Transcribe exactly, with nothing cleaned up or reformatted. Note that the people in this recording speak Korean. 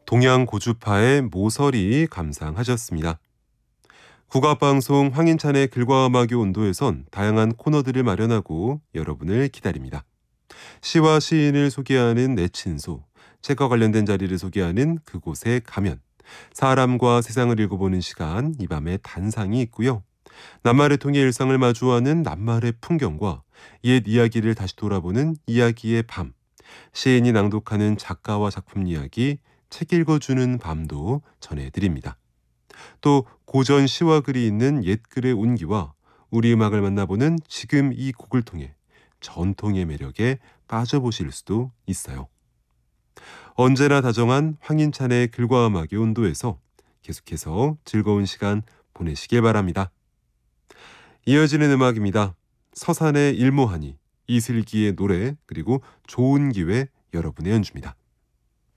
동양 고주파의 모서리 감상하셨습니다. 국악방송 황인찬의 글과 음악의 온도에선 다양한 코너들을 마련하고 여러분을 기다립니다. 시와 시인을 소개하는 내친소, 책과 관련된 자리를 소개하는 그곳에 가면, 사람과 세상을 읽어보는 시간, 이 밤의 단상이 있고요. 낱말을 통해 일상을 마주하는 낱말의 풍경과 옛 이야기를 다시 돌아보는 이야기의 밤, 시인이 낭독하는 작가와 작품 이야기, 책 읽어주는 밤도 전해드립니다. 또 고전 시와 글이 있는 옛글의 온기와 우리 음악을 만나보는 지금 이 곡을 통해 전통의 매력에 빠져보실 수도 있어요. 언제나 다정한 황인찬의 글과 음악의 온도에서 계속해서 즐거운 시간 보내시길 바랍니다. 이어지는 음악입니다. 서산의 일모하니, 이슬기의 노래, 그리고 좋은 기회 여러분의 연주입니다.